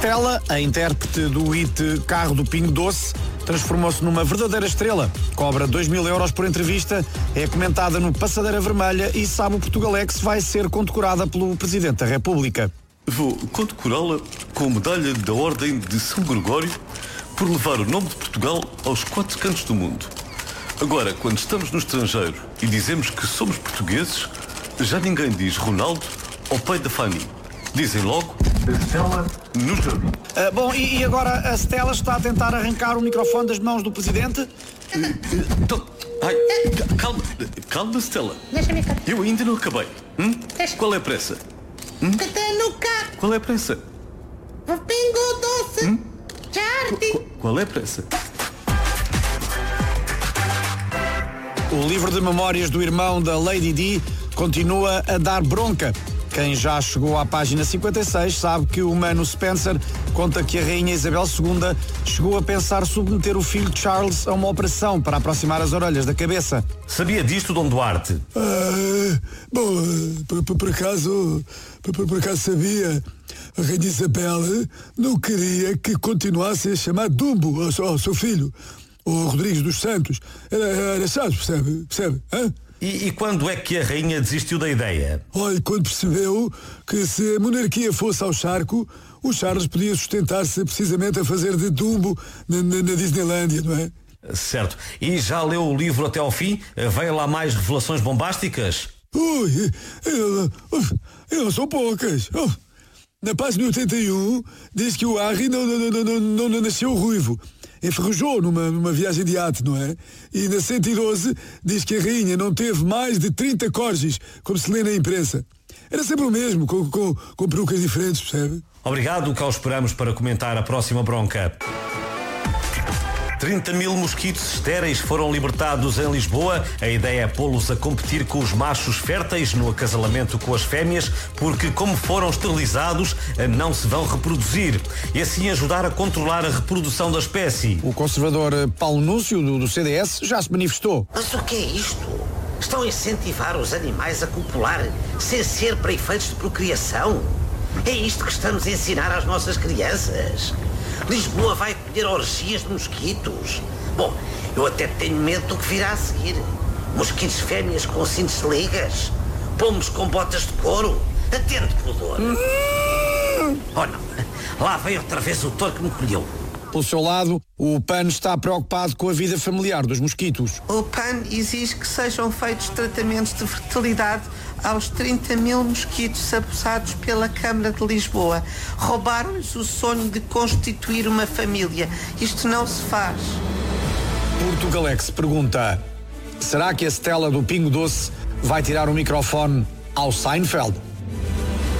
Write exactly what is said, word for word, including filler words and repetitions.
Stella, a intérprete do hit Carro do Pingo Doce, transformou-se numa verdadeira estrela. Cobra dois mil euros por entrevista, é comentada no Passadeira Vermelha e sabe o Portugalex vai ser condecorada pelo Presidente da República. Vou condecorá-la com a medalha da Ordem de São Gregório por levar o nome de Portugal aos quatro cantos do mundo. Agora, quando estamos no estrangeiro e dizemos que somos portugueses, já ninguém diz Ronaldo ou pai da Fanny. Dizem logo Stella no jardim. Uh, bom, e, e agora a Stella está a tentar arrancar o microfone das mãos do Presidente? Então, ai, calma, calma, Stella. Deixa-me cá. Eu ainda não acabei. Hum? Deixa. Qual é a pressa? Hum? Que está no carro. Qual é a pressa? O Pingo Doce. Hum? Jardim. Qu- qual é a pressa? O livro de memórias do irmão da Lady Di continua a dar bronca. Quem já chegou à página cinquenta e seis sabe que o Mano Spencer conta que a Rainha Isabel segunda chegou a pensar submeter o filho de Charles a uma operação para aproximar as orelhas da cabeça. Sabia disto, Dom Duarte? Ah, bom, por, por, por acaso, por, por acaso sabia. A Rainha Isabel não queria que continuasse a chamar Dumbo ao, ao seu filho, o Rodrigues dos Santos. Era, era chato, percebe? Percebe? Hã? E, e quando é que a rainha desistiu da ideia? Olha, quando percebeu que se a monarquia fosse ao charco, o Charles podia sustentar-se precisamente a fazer de Dumbo na, na, na Disneylândia, não é? Certo. E já leu o livro até ao fim? Veio lá mais revelações bombásticas? Ui, eu, eu, não são poucas. Oh, na página oitenta e um diz que o Harry não, não, não, não, não, não nasceu ruivo. Enferrujou numa, numa viagem de arte, não é? E na cento e doze diz que a rainha não teve mais de trinta corgis, como se lê na imprensa. Era sempre o mesmo, com, com, com perucas diferentes, percebe? Obrigado, cá o esperamos para comentar a próxima bronca. trinta mil mosquitos estéreis foram libertados em Lisboa. A ideia é pô-los a competir com os machos férteis no acasalamento com as fêmeas, porque como foram esterilizados, não se vão reproduzir. E assim ajudar a controlar a reprodução da espécie. O conservador Paulo Núncio, do, do C D S, já se manifestou. Mas o que é isto? Estão a incentivar os animais a copular sem ser para efeitos de procriação? É isto que estamos a ensinar às nossas crianças? Lisboa vai colher orgias de mosquitos. Bom, eu até tenho medo do que virá a seguir. Mosquitos fêmeas com cintos de ligas, pombos com botas de couro. Atente, pudor. Oh não, lá vem outra vez o touro que me colheu. Pelo seu lado, o P A N está preocupado com a vida familiar dos mosquitos. O P A N exige que sejam feitos tratamentos de fertilidade aos trinta mil mosquitos abusados pela Câmara de Lisboa. Roubaram-lhes o sonho de constituir uma família. Isto não se faz. Portugalex pergunta: será que a Stella do Pingo Doce vai tirar o microfone ao Seinfeld?